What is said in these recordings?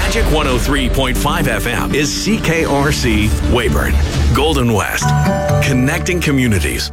Magic 103.5 FM is CKRC Weyburn, Golden West, connecting communities.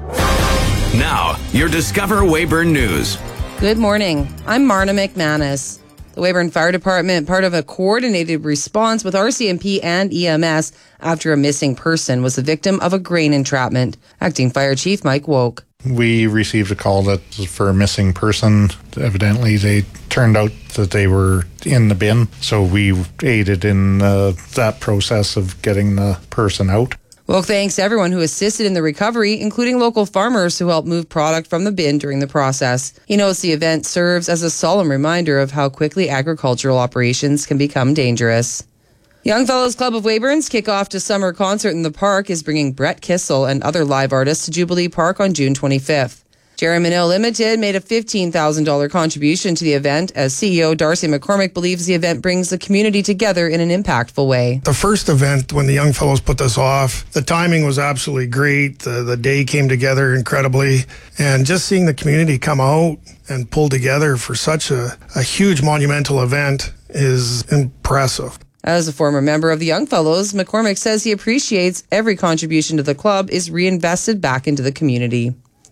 Now, your Discover Weyburn News. Good morning. I'm Marna McManus. The Weyburn Fire Department, part of a coordinated response with RCMP and EMS after a missing person was the victim of a grain entrapment. Acting Fire Chief Mike Woke. We received a call that for a missing person. Evidently, they turned out that they were in the bin, so we aided in that process of getting the person out. Woke thanks everyone who assisted in the recovery, including local farmers who helped move product from the bin during the process. He notes the event serves as a solemn reminder of how quickly agricultural operations can become dangerous. Young Fellows Club of Weyburn's kickoff to summer concert in the park is bringing Brett Kissel and other live artists to Jubilee Park on June 25th. Jerry Manil Limited made a $15,000 contribution to the event as CEO Darcy McCormick believes the event brings the community together in an impactful way. The first event, when the Young Fellows put this off, the timing was absolutely great. The day came together incredibly. And just seeing the community come out and pull together for such a huge monumental event is impressive. As a former member of the Young Fellows, McCormick says he appreciates every contribution to the club is reinvested back into the community.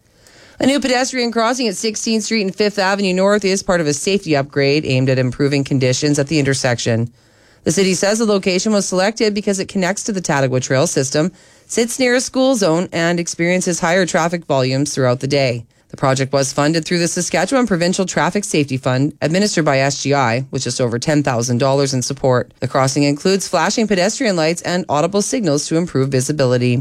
A new pedestrian crossing at 16th Street and 5th Avenue North is part of a safety upgrade aimed at improving conditions at the intersection. The city says the location was selected because it connects to the Tattagua Trail system, sits near a school zone, and experiences higher traffic volumes throughout the day. The project was funded through the Saskatchewan Provincial Traffic Safety Fund, administered by SGI, with just over $10,000 in support. The crossing includes flashing pedestrian lights and audible signals to improve visibility.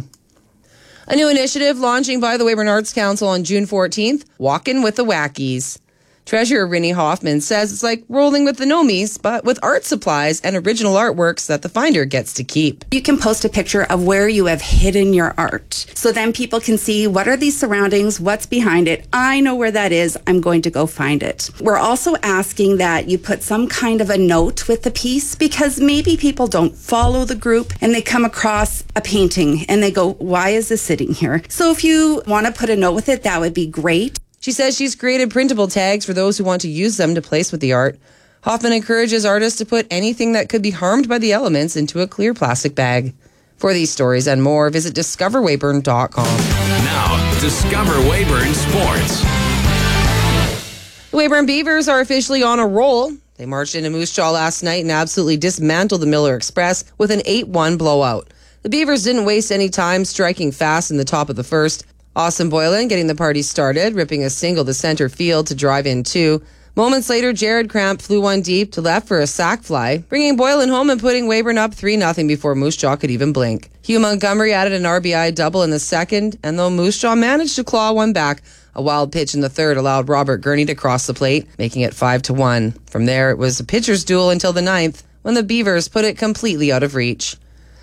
A new initiative launching by the Weyburn Arts Council on June 14th, Walkin' with the Wackies. Treasurer Rinnie Hoffman says it's like rolling with the Nomies, but with art supplies and original artworks that the finder gets to keep. You can post a picture of where you have hidden your art. So then people can see what are these surroundings, what's behind it. I know where that is. I'm going to go find it. We're also asking that you put some kind of a note with the piece because maybe people don't follow the group and they come across a painting and they go, why is this sitting here? So if you want to put a note with it, that would be great. She says she's created printable tags for those who want to use them to place with the art. Hoffman encourages artists to put anything that could be harmed by the elements into a clear plastic bag. For these stories and more, visit discoverweyburn.com. Now, Discover Weyburn Sports. The Weyburn Beavers are officially on a roll. They marched into Moose Jaw last night and absolutely dismantled the Miller Express with an 8-1 blowout. The Beavers didn't waste any time striking fast in the top of the first. Austin Boylan getting the party started, ripping a single to center field to drive in 2. Moments later, Jared Cramp flew one deep to left for a sac fly, bringing Boylan home and putting Weyburn up 3-0 before Moose Jaw could even blink. Hugh Montgomery added an RBI double in the second, and though Moose Jaw managed to claw one back, a wild pitch in the third allowed Robert Gurney to cross the plate, making it 5-1. From there, it was a pitcher's duel until the 9th, when the Beavers put it completely out of reach.